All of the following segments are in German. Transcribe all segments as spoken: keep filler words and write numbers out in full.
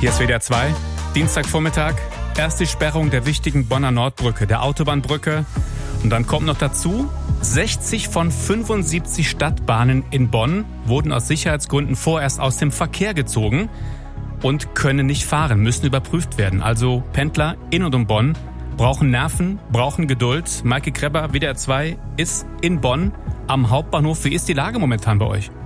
Hier ist W D R zwei, Dienstagvormittag, erst die Sperrung der wichtigen Bonner Nordbrücke, der Autobahnbrücke. Und dann kommt noch dazu, sechzig von fünfundsiebzig Stadtbahnen in Bonn wurden aus Sicherheitsgründen vorerst aus dem Verkehr gezogen und können nicht fahren, müssen überprüft werden. Also Pendler in und um Bonn brauchen Nerven, brauchen Geduld. Maike Krebber, W D R zwei, ist in Bonn am Hauptbahnhof. Wie ist die Lage momentan bei euch?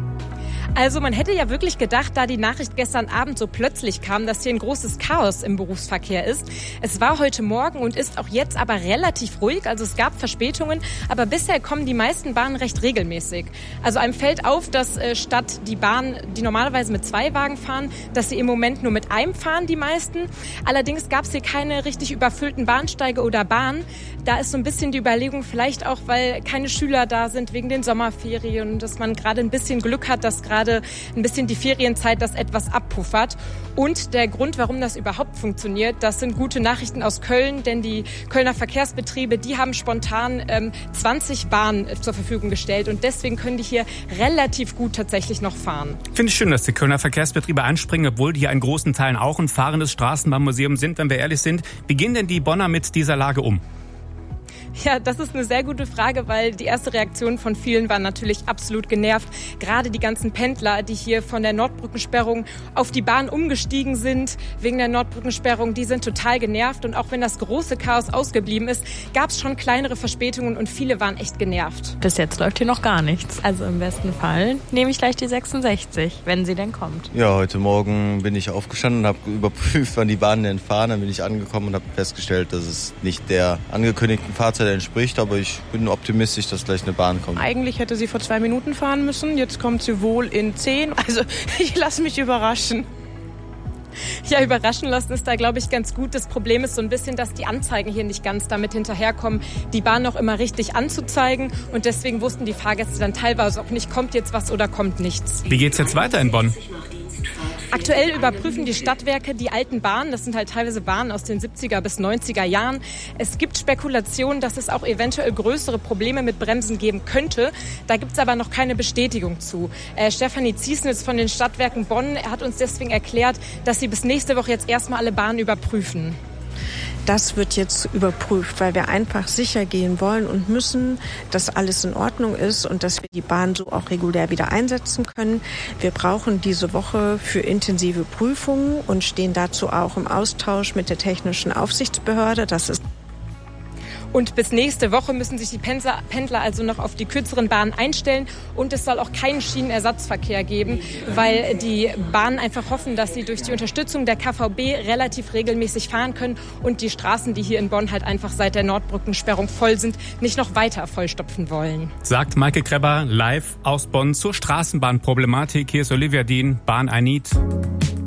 Also man hätte ja wirklich gedacht, da die Nachricht gestern Abend so plötzlich kam, dass hier ein großes Chaos im Berufsverkehr ist. Es war heute Morgen und ist auch jetzt aber relativ ruhig. Also es gab Verspätungen, aber bisher kommen die meisten Bahnen recht regelmäßig. Also einem fällt auf, dass äh, statt die Bahnen, die normalerweise mit zwei Wagen fahren, dass sie im Moment nur mit einem fahren, die meisten. Allerdings gab es hier keine richtig überfüllten Bahnsteige oder Bahnen. Da ist so ein bisschen die Überlegung, vielleicht auch, weil keine Schüler da sind wegen den Sommerferien und dass man gerade ein bisschen Glück hat, dass gerade ein bisschen die Ferienzeit das etwas abpuffert. Und der Grund, warum das überhaupt funktioniert, das sind gute Nachrichten aus Köln, denn die Kölner Verkehrsbetriebe, die haben spontan ähm, zwanzig Bahnen zur Verfügung gestellt und deswegen können die hier relativ gut tatsächlich noch fahren. Finde ich schön, dass die Kölner Verkehrsbetriebe einspringen, obwohl die hier in großen Teilen auch ein fahrendes Straßenbahnmuseum sind, wenn wir ehrlich sind. Wie gehen denn die Bonner mit dieser Lage um? Ja, das ist eine sehr gute Frage, weil die erste Reaktion von vielen war natürlich absolut genervt. Gerade die ganzen Pendler, die hier von der Nordbrückensperrung auf die Bahn umgestiegen sind, wegen der Nordbrückensperrung, die sind total genervt. Und auch wenn das große Chaos ausgeblieben ist, gab es schon kleinere Verspätungen und viele waren echt genervt. Bis jetzt läuft hier noch gar nichts. Also im besten Fall nehme ich gleich die sechsundsechzig, wenn sie denn kommt. Ja, heute Morgen bin ich aufgestanden und habe überprüft, wann die Bahnen denn fahren. Dann bin ich angekommen und habe festgestellt, dass es nicht der angekündigten Fahrzeit entspricht, aber ich bin optimistisch, dass gleich eine Bahn kommt. Eigentlich hätte sie vor zwei Minuten fahren müssen, jetzt kommt sie wohl in zehn. Also ich lasse mich überraschen. Ja, überraschen lassen ist da, glaube ich, ganz gut. Das Problem ist so ein bisschen, dass die Anzeigen hier nicht ganz damit hinterherkommen, die Bahn noch immer richtig anzuzeigen. Und deswegen wussten die Fahrgäste dann teilweise auch nicht, kommt jetzt was oder kommt nichts. Wie geht's jetzt weiter in Bonn? Aktuell überprüfen die Stadtwerke die alten Bahnen. Das sind halt teilweise Bahnen aus den siebziger bis neunziger Jahren. Es gibt Spekulationen, dass es auch eventuell größere Probleme mit Bremsen geben könnte. Da gibt es aber noch keine Bestätigung zu. Äh, Stefanie Ziesnitz von den Stadtwerken Bonn hat uns deswegen erklärt, dass sie bis nächste Woche jetzt erstmal alle Bahnen überprüfen. Das wird jetzt überprüft, weil wir einfach sicher gehen wollen und müssen, dass alles in Ordnung ist und dass wir die Bahn so auch regulär wieder einsetzen können. Wir brauchen diese Woche für intensive Prüfungen und stehen dazu auch im Austausch mit der Technischen Aufsichtsbehörde. Das ist Und bis nächste Woche müssen sich die Pendler, Pendler also noch auf die kürzeren Bahnen einstellen. Und es soll auch keinen Schienenersatzverkehr geben, weil die Bahnen einfach hoffen, dass sie durch die Unterstützung der K V B relativ regelmäßig fahren können und die Straßen, die hier in Bonn halt einfach seit der Nordbrückensperrung voll sind, nicht noch weiter vollstopfen wollen. Sagt Maike Krebber live aus Bonn zur Straßenbahnproblematik. Hier ist Olivia Dien, Bahn I Need.